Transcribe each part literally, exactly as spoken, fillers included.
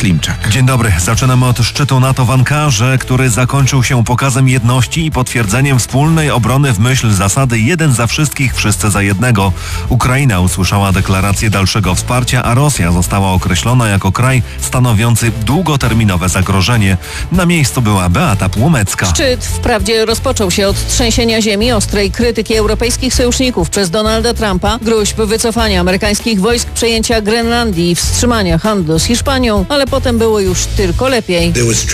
Klimczak. Dzień dobry. Zaczynamy od szczytu NATO w Ankarze, który zakończył się pokazem jedności i potwierdzeniem wspólnej obrony w myśl zasady jeden za wszystkich, wszyscy za jednego. Ukraina usłyszała deklarację dalszego wsparcia, a Rosja została określona jako kraj stanowiący długoterminowe zagrożenie. Na miejscu była Beata Płomecka. Szczyt wprawdzie rozpoczął się od trzęsienia ziemi, ostrej krytyki europejskich sojuszników przez Donalda Trumpa, gruźb wycofania amerykańskich wojsk, przejęcia Grenlandii i wstrzymania handlu z Hiszpanią, ale potem było już tylko lepiej.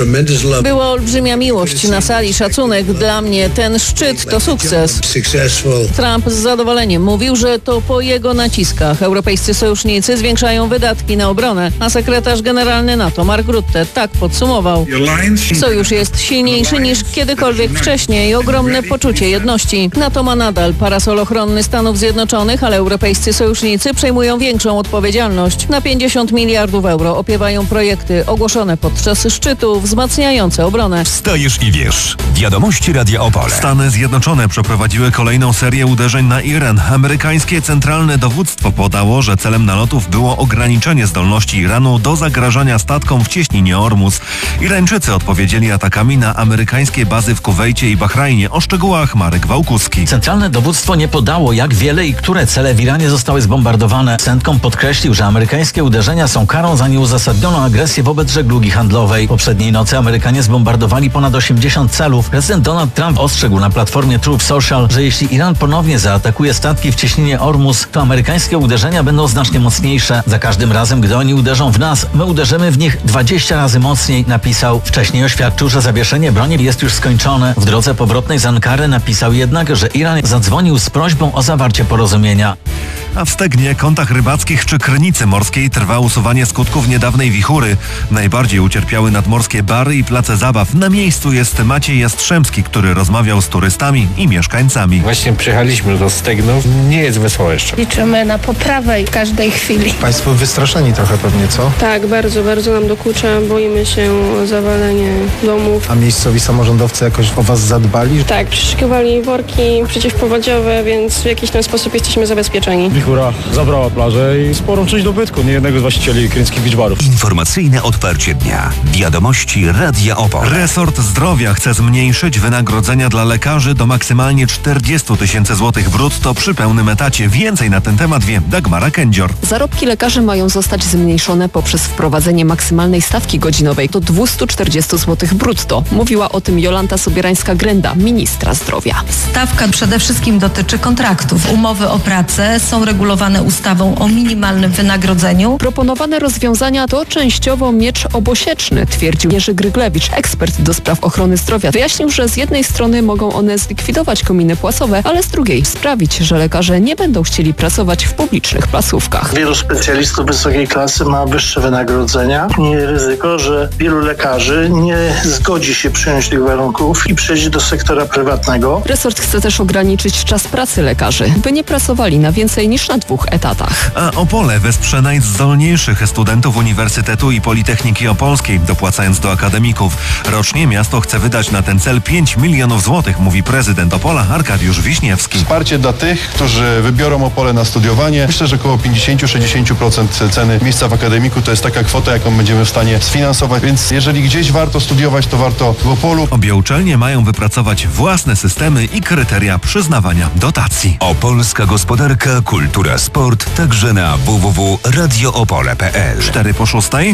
Była olbrzymia miłość na sali, szacunek. Dla mnie ten szczyt to sukces. Trump z zadowoleniem mówił, że to po jego naciskach europejscy sojusznicy zwiększają wydatki na obronę, a sekretarz generalny NATO Mark Rutte tak podsumował. Sojusz jest silniejszy niż kiedykolwiek wcześniej. Ogromne poczucie jedności. NATO ma nadal parasol ochronny Stanów Zjednoczonych, ale europejscy sojusznicy przejmują większą odpowiedzialność. Na pięćdziesiąt miliardów euro opiewają projekty ogłoszone podczas szczytu wzmacniające obronę. Wstajesz i wiesz. Wiadomości Radia Opole. Stany Zjednoczone przeprowadziły kolejną serię uderzeń na Iran. Amerykańskie Centralne Dowództwo podało, że celem nalotów było ograniczenie zdolności Iranu do zagrażania statkom w cieśninie Ormus. Irańczycy odpowiedzieli atakami na amerykańskie bazy w Kuwejcie i Bahrajnie. O szczegółach Marek Wałkuski. Centralne Dowództwo nie podało, jak wiele i które cele w Iranie zostały zbombardowane. CENTCOM podkreślił, że amerykańskie uderzenia są karą za nieuzasadnioną agresję wobec żeglugi handlowej. Poprzedniej nocy Amerykanie zbombardowali ponad osiemdziesiąt celów. Prezydent Donald Trump ostrzegł na platformie Truth Social, że jeśli Iran ponownie zaatakuje statki w cieśninie Ormus, to amerykańskie uderzenia będą znacznie mocniejsze. Za każdym razem, gdy oni uderzą w nas, my uderzymy w nich dwadzieścia razy mocniej, napisał. Wcześniej oświadczył, że zawieszenie broni jest już skończone. W drodze powrotnej z Ankary napisał jednak, że Iran zadzwonił z prośbą o zawarcie porozumienia. A w Stegnie, kątach rybackich czy Krynicy Morskiej trwa usuwanie skutków niedawnej wichury. Najbardziej ucierpiały nadmorskie bary i place zabaw. Na miejscu jest Maciej Jastrzębski, który rozmawiał z turystami i mieszkańcami. Właśnie przyjechaliśmy do Stegnów. Nie jest wesoło jeszcze. Liczymy na poprawę w każdej chwili. Państwo wystraszeni trochę pewnie, co? Tak, bardzo, bardzo nam dokucza. Boimy się o zawalenie domów. A miejscowi samorządowcy jakoś o was zadbali? Tak, przyszykiwali worki przeciwpowodziowe, więc w jakiś ten sposób jesteśmy zabezpieczeni. Wichura zabrała plażę i sporą część dobytku niejednego z właścicieli kryńskich beach barów. Informacyjne otwarcie dnia. Wiadomości Radia Opole. Resort Zdrowia chce zmniejszyć wynagrodzenia dla lekarzy do maksymalnie czterdzieści tysięcy złotych brutto przy pełnym etacie. Więcej na ten temat wie Dagmara Kędzior. Zarobki lekarzy mają zostać zmniejszone poprzez wprowadzenie maksymalnej stawki godzinowej do dwieście czterdzieści złotych brutto. Mówiła o tym Jolanta Sobierańska-Grenda, ministra zdrowia. Stawka przede wszystkim dotyczy kontraktów. Umowy o pracę są regulowane ustawą o minimalnym wynagrodzeniu. Proponowane rozwiązania to częściowo miecz obosieczny, twierdził Jerzy Gryglewicz, ekspert do spraw ochrony zdrowia. Wyjaśnił, że z jednej strony mogą one zlikwidować kominy płacowe, ale z drugiej sprawić, że lekarze nie będą chcieli pracować w publicznych placówkach. Wielu specjalistów wysokiej klasy ma wyższe wynagrodzenia. Nie ryzyko, że wielu lekarzy nie zgodzi się przyjąć tych warunków i przejść do sektora prywatnego. Resort chce też ograniczyć czas pracy lekarzy, by nie pracowali na więcej niż na dwóch etatach. A Opole wesprze najzdolniejszych studentów Uniwersytetu i Politechniki Opolskiej, dopłacając do akademików. Rocznie miasto chce wydać na ten cel pięć milionów złotych, mówi prezydent Opola Arkadiusz Wiśniewski. Wsparcie dla tych, którzy wybiorą Opole na studiowanie. Myślę, że około pięćdziesiąt do sześćdziesięciu procent ceny miejsca w akademiku to jest taka kwota, jaką będziemy w stanie sfinansować. Więc jeżeli gdzieś warto studiować, to warto w Opolu. Obie uczelnie mają wypracować własne systemy i kryteria przyznawania dotacji. Opolska gospodarka, kultura, sport, także na w w w kropka radio opole kropka p l. Cztery po szóstej.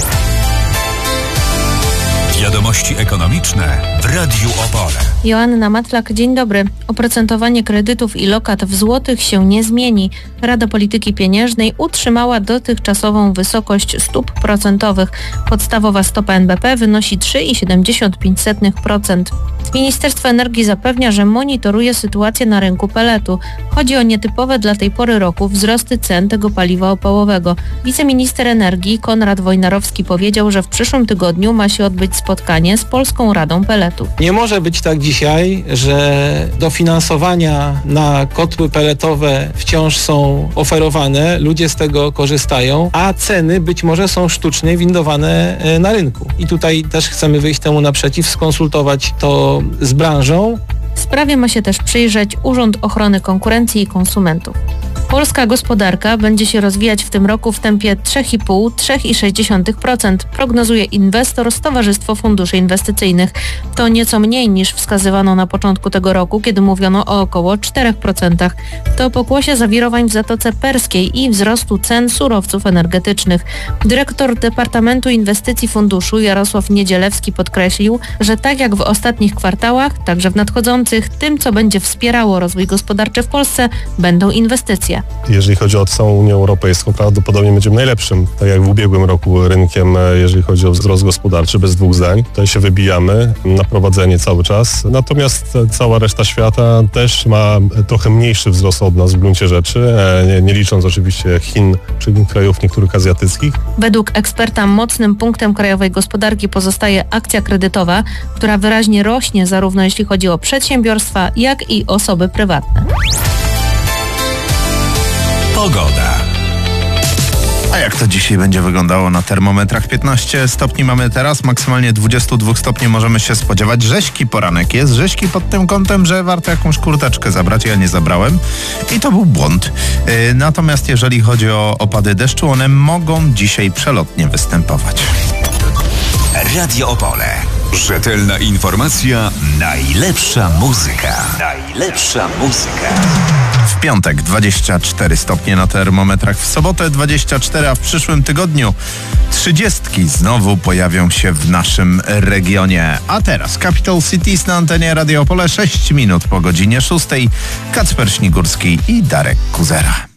Wiadomości ekonomiczne w Radiu Opole. Joanna Matlak, dzień dobry. Oprocentowanie kredytów i lokat w złotych się nie zmieni. Rada Polityki Pieniężnej utrzymała dotychczasową wysokość stóp procentowych. Podstawowa stopa N B P wynosi trzy przecinek siedemdziesiąt pięć procent. Ministerstwo Energii zapewnia, że monitoruje sytuację na rynku peletu. Chodzi o nietypowe dla tej pory roku wzrosty cen tego paliwa opałowego. Wiceminister energii Konrad Wojnarowski powiedział, że w przyszłym tygodniu ma się odbyć spotkanie z Polską Radą Peletu. Nie może być tak dzisiaj, że dofinansowania na kotły peletowe wciąż są oferowane, ludzie z tego korzystają, a ceny być może są sztucznie windowane na rynku. I tutaj też chcemy wyjść temu naprzeciw, skonsultować to z branżą. Sprawie ma się też przyjrzeć Urząd Ochrony Konkurencji i Konsumentów. Polska gospodarka będzie się rozwijać w tym roku w tempie trzy i pół do trzech i sześć dziesiątych procent, prognozuje inwestor z Towarzystwo Funduszy Inwestycyjnych. To nieco mniej niż wskazywano na początku tego roku, kiedy mówiono o około czterech procentach. To pokłosie zawirowań w Zatoce Perskiej i wzrostu cen surowców energetycznych. Dyrektor Departamentu Inwestycji Funduszu Jarosław Niedzielewski podkreślił, że tak jak w ostatnich kwartałach, także w nadchodzących, tym co będzie wspierało rozwój gospodarczy w Polsce, będą inwestycje. Jeżeli chodzi o całą Unię Europejską, prawdopodobnie będziemy najlepszym, tak jak w ubiegłym roku, rynkiem, jeżeli chodzi o wzrost gospodarczy, bez dwóch zdań. Tutaj się wybijamy na prowadzenie cały czas, natomiast cała reszta świata też ma trochę mniejszy wzrost od nas w gruncie rzeczy, nie, nie licząc oczywiście Chin czy krajów niektórych azjatyckich. Według eksperta mocnym punktem krajowej gospodarki pozostaje akcja kredytowa, która wyraźnie rośnie zarówno jeśli chodzi o przedsiębiorstwa, jak i osoby prywatne. Pogoda. A jak to dzisiaj będzie wyglądało na termometrach? piętnaście stopni mamy teraz, maksymalnie dwadzieścia dwa stopni możemy się spodziewać. Rześki poranek jest, rześki pod tym kątem, że warto jakąś kurteczkę zabrać, ja nie zabrałem i to był błąd. Yy, natomiast jeżeli chodzi o opady deszczu, one mogą dzisiaj przelotnie występować. Radio Opole. Rzetelna informacja, najlepsza muzyka. Najlepsza muzyka. W piątek dwadzieścia cztery stopnie na termometrach, w sobotę dwadzieścia cztery, a w przyszłym tygodniu trzydziestki znowu pojawią się w naszym regionie. A teraz Capital Cities na antenie Radio Opole, sześć minut po godzinie szóstej. Kacper Śnigurski i Darek Kuzera.